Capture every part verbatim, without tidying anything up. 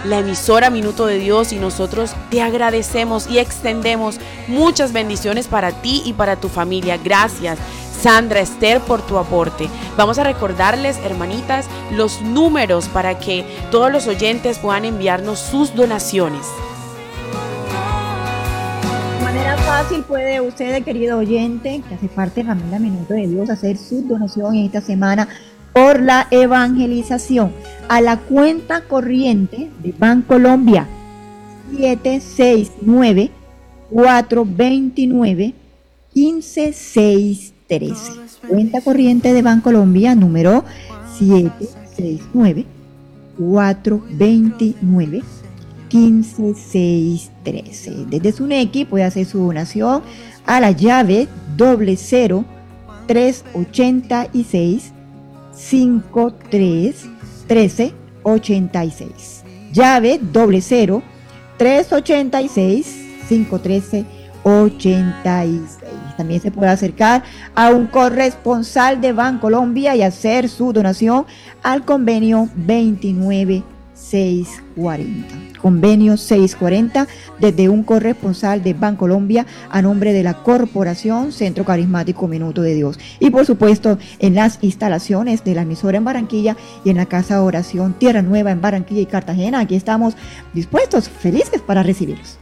la emisora Minuto de Dios, y nosotros te agradecemos y extendemos muchas bendiciones para ti y para tu familia. Gracias, Sandra, Esther, por tu aporte. Vamos a recordarles, hermanitas, los números para que todos los oyentes puedan enviarnos sus donaciones. De manera fácil puede usted, querido oyente, que hace parte de la familia Minuto de Dios, hacer su donación en esta semana por la evangelización a la cuenta corriente de Bancolombia siete seis nueve, cuatro dos nueve, uno cinco seis tres. Cuenta corriente de Bancolombia número siete seis nueve, cuatro dos nueve, uno cinco seis tres. Desde su N E C I puede hacer su donación a la llave doble cero tres ochenta y seis cinco tres trece ochenta y seis. Llave doble cero tres ochenta y seis cinco trece ochenta y seis. También se puede acercar a un corresponsal de Bancolombia y hacer su donación al convenio veintinueve seiscientos cuarenta. Convenio seiscientos cuarenta desde un corresponsal de Bancolombia a nombre de la Corporación Centro Carismático Minuto de Dios. Y por supuesto en las instalaciones de la emisora en Barranquilla y en la Casa de Oración Tierra Nueva en Barranquilla y Cartagena. Aquí estamos dispuestos, felices para recibirlos.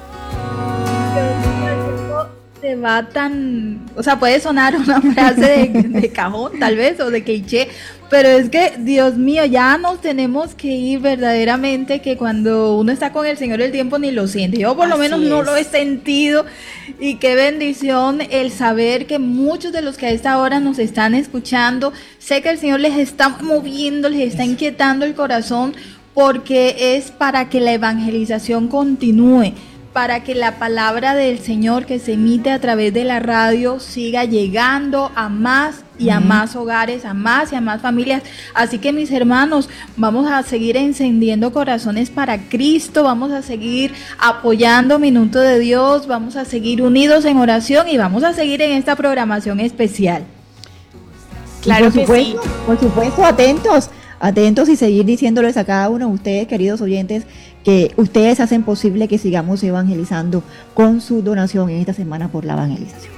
Se va tan, o sea, puede sonar una frase de, de cajón tal vez o de cliché, pero es que, Dios mío, ya nos tenemos que ir verdaderamente, que cuando uno está con el Señor el tiempo ni lo siente. Yo por lo Así menos no es. lo he sentido, y qué bendición el saber que muchos de los que a esta hora nos están escuchando, sé que el Señor les está moviendo, les está inquietando el corazón, porque es para que la evangelización continúe, para que la palabra del Señor que se emite a través de la radio siga llegando a más y a más hogares, a más y a más familias. Así que, mis hermanos, vamos a seguir encendiendo corazones para Cristo, vamos a seguir apoyando Minuto de Dios, vamos a seguir unidos en oración y vamos a seguir en esta programación especial. Claro por que supuesto, sí. Por supuesto, atentos, atentos y seguir diciéndoles a cada uno de ustedes, queridos oyentes, que ustedes hacen posible que sigamos evangelizando con su donación en esta semana por la evangelización.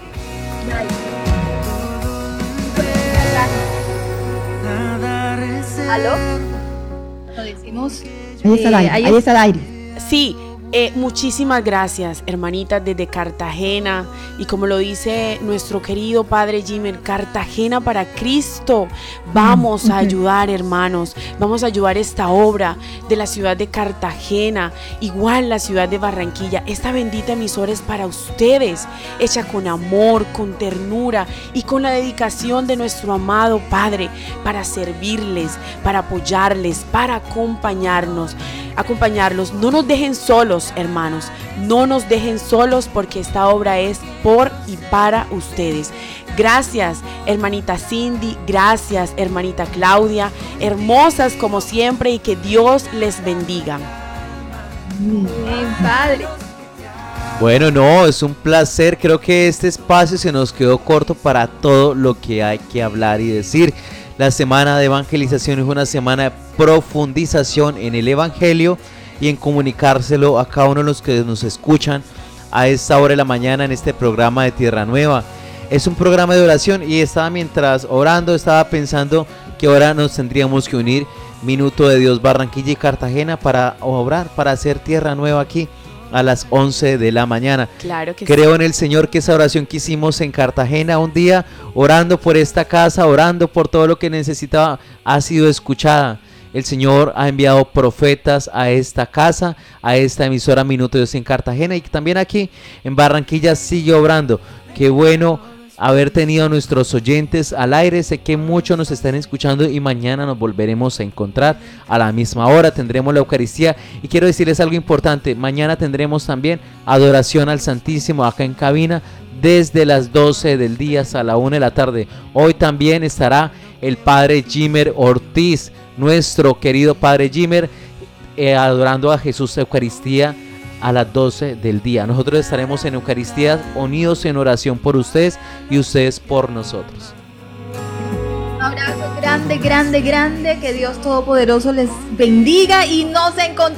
¿Aló? Lo decimos. Ahí está el eh, aire, ahí ahí está el aire. Sí, eh, muchísimas gracias, hermanitas, desde Cartagena. Y como lo dice nuestro querido Padre Jimmy, Cartagena para Cristo. Vamos a ayudar, hermanos. Vamos a ayudar esta obra de la ciudad de Cartagena. Igual la ciudad de Barranquilla. Esta bendita emisora es para ustedes, hecha con amor, con ternura y con la dedicación de nuestro amado Padre, para servirles, para apoyarles, para acompañarnos. acompañarlos. No nos dejen solos, hermanos. No nos dejen solos, porque esta obra es por y para ustedes. Gracias, hermanita Cindy. Gracias, hermanita Claudia. Hermosas como siempre, y que Dios les bendiga. Bien, Padre. Bueno, no, es un placer. Creo que este espacio se nos quedó corto para todo lo que hay que hablar y decir. La semana de evangelización es una semana de profundización en el evangelio y en comunicárselo a cada uno de los que nos escuchan a esta hora de la mañana en este programa de Tierra Nueva. Es un programa de oración, y estaba mientras orando, estaba pensando que ahora nos tendríamos que unir Minuto de Dios Barranquilla y Cartagena para orar, para hacer Tierra Nueva aquí a las once de la mañana. Claro que Creo sí. en el Señor que esa oración que hicimos en Cartagena un día, orando por esta casa, orando por todo lo que necesitaba, ha sido escuchada. El Señor ha enviado profetas a esta casa, a esta emisora Minuto de Dios en Cartagena, y también aquí en Barranquilla sigue obrando. Qué bueno haber tenido a nuestros oyentes al aire. Sé que muchos nos están escuchando, y mañana nos volveremos a encontrar a la misma hora. Tendremos la Eucaristía, y quiero decirles algo importante: mañana tendremos también adoración al Santísimo acá en cabina desde las doce del día hasta la una de la tarde. Hoy también estará el Padre Jimer Ortiz, nuestro querido Padre Jimer, eh, adorando a Jesús Eucaristía a las doce del día. Nosotros estaremos en Eucaristía unidos en oración por ustedes y ustedes por nosotros. Un abrazo grande, grande, grande. Que Dios Todopoderoso les bendiga, y nos encontramos